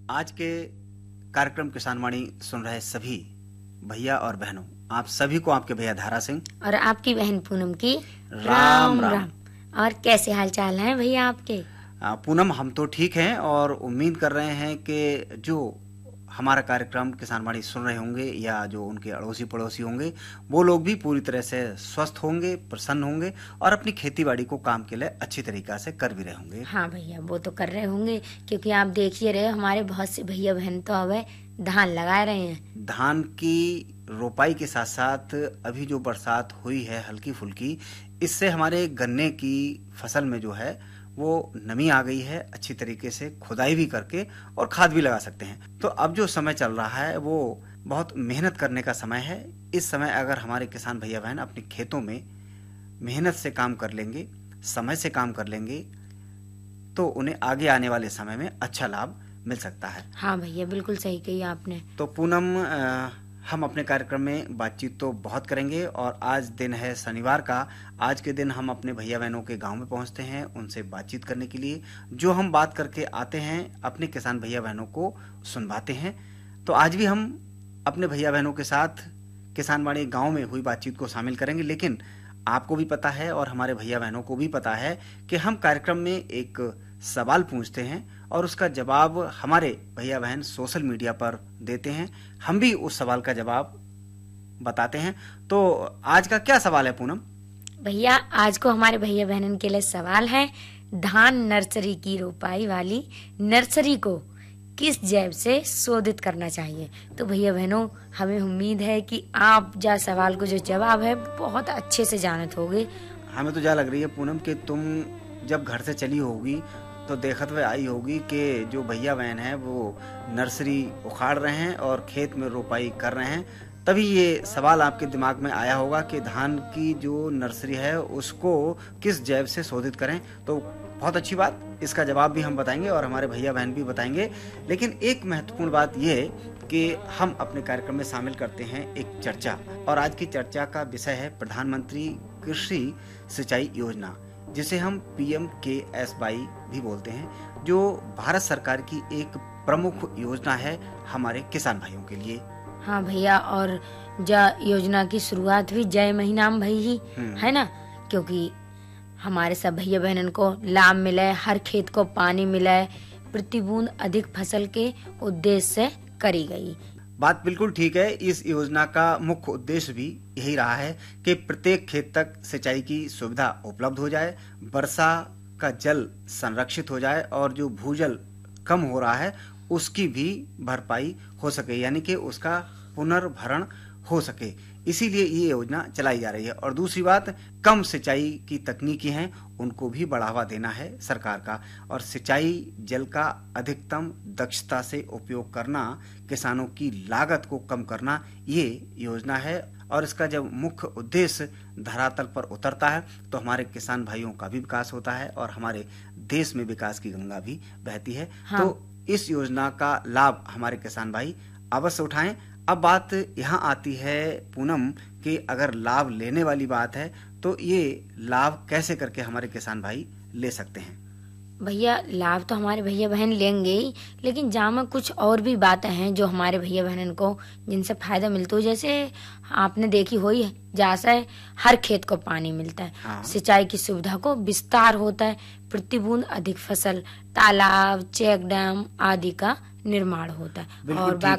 आज के कार्यक्रम किसान वाणी सुन रहे सभी भैया और बहनों, आप सभी को आपके भैया धारा सिंह और आपकी बहन पूनम की राम राम। और कैसे हाल चाल है भैया आपके? पूनम, हम तो ठीक हैं और उम्मीद कर रहे हैं कि जो हमारा कार्यक्रम किसान वाणी सुन रहे होंगे या जो उनके अड़ोसी पड़ोसी होंगे वो लोग भी पूरी तरह से स्वस्थ होंगे, प्रसन्न होंगे और अपनी खेती बाड़ी को काम के लिए अच्छी तरीका से कर भी रहे होंगे। हाँ भैया, वो तो कर रहे होंगे क्योंकि आप देखिए रहे हमारे बहुत से भैया बहन तो अब धान लगा रहे हैं। धान की रोपाई के साथ साथ अभी जो बरसात हुई है हल्की फुल्की, इससे हमारे गन्ने की फसल में जो है वो नमी आ गई है। अच्छी तरीके से खुदाई भी करके और खाद भी लगा सकते हैं। तो अब जो समय चल रहा है वो बहुत मेहनत करने का समय है। इस समय अगर हमारे किसान भैया बहन अपने खेतों में मेहनत से काम कर लेंगे, समय से काम कर लेंगे, तो उन्हें आगे आने वाले समय में अच्छा लाभ मिल सकता है। हाँ भैया, बिल्कुल सही कही आपने। तो पूनम, हम अपने कार्यक्रम में बातचीत तो बहुत करेंगे और आज दिन है शनिवार का। आज के दिन हम अपने भैया बहनों के गांव में पहुंचते हैं उनसे बातचीत करने के लिए। जो हम बात करके आते हैं अपने किसान भैया बहनों को सुनवाते हैं। तो आज भी हम अपने भैया बहनों के साथ किसान वाणी गाँव में हुई बातचीत को शामिल करेंगे। लेकिन आपको भी पता है और हमारे भैया बहनों को भी पता है कि हम कार्यक्रम में एक सवाल पूछते हैं और उसका जवाब हमारे भैया बहन सोशल मीडिया पर देते हैं। हम भी उस सवाल का जवाब बताते हैं। तो आज का क्या सवाल है पूनम? भैया, आज को हमारे भैया बहनन के लिए सवाल है, धान नर्सरी की रोपाई वाली नर्सरी को किस जैव से शोधित करना चाहिए? तो भैया बहनों, हमें उम्मीद है कि आप जा सवाल को जो जवाब है बहुत अच्छे से जानत होगे। हमें तो जा लग रही है पूनम कि तुम जब घर से चली होगी तो देखत हुए आई होगी कि जो भैया बहन है वो नर्सरी उखाड़ रहे हैं और खेत में रोपाई कर रहे हैं। तभी ये सवाल आपके दिमाग में आया होगा कि धान की जो नर्सरी है उसको किस जैव से शोधित करें। तो बहुत अच्छी बात, इसका जवाब भी हम बताएंगे और हमारे भैया बहन भी बताएंगे। लेकिन एक महत्वपूर्ण बात ये कि हम अपने कार्यक्रम में शामिल करते हैं एक चर्चा, और आज की चर्चा का विषय है प्रधानमंत्री कृषि सिंचाई योजना, जिसे हम PMKSY भी बोलते हैं, जो भारत सरकार की एक प्रमुख योजना है हमारे किसान भाइयों के लिए। हाँ भैया, और योजना की शुरुआत भी जय महीना में भई ही है ना, क्योंकि हमारे सब भैया बहनन को लाभ मिले, हर खेत को पानी मिले, प्रति बूंद अधिक फसल के उद्देश्य से करी गई। बात बिल्कुल ठीक है। इस योजना का मुख्य उद्देश्य भी यही रहा है कि प्रत्येक खेत तक सिंचाई की सुविधा उपलब्ध हो जाए, वर्षा का जल संरक्षित हो जाए और जो भूजल कम हो रहा है उसकी भी भरपाई हो सके, यानी कि उसका पुनर्भरण हो सके। इसीलिए ये योजना चलाई जा रही है। और दूसरी बात, कम सिंचाई की तकनीकी हैं उनको भी बढ़ावा देना है सरकार का, और सिंचाई जल का अधिकतम दक्षता से उपयोग करना, किसानों की लागत को कम करना, ये योजना है। और इसका जब मुख्य उद्देश्य धरातल पर उतरता है तो हमारे किसान भाइयों का भी विकास होता है और हमारे देश में विकास की गंगा भी बहती है। हाँ। तो इस योजना का लाभ हमारे किसान भाई अवश्य उठाएं। अब बात यहाँ आती है पूनम कि अगर लाभ लेने वाली बात है तो ये लाभ कैसे करके हमारे किसान भाई ले सकते हैं? भैया, लाभ तो हमारे भैया बहन लेंगे ही, लेकिन जहाँ में कुछ और भी बातें हैं जो हमारे भैया बहन को जिनसे फायदा मिलता है। जैसे आपने देखी हुई है, जैसे हर खेत को पानी मिलता है। हाँ। सिंचाई की सुविधा को विस्तार होता है, प्रति बूंद अधिक फसल, तालाब, चेक डैम आदि का निर्माण होता है। और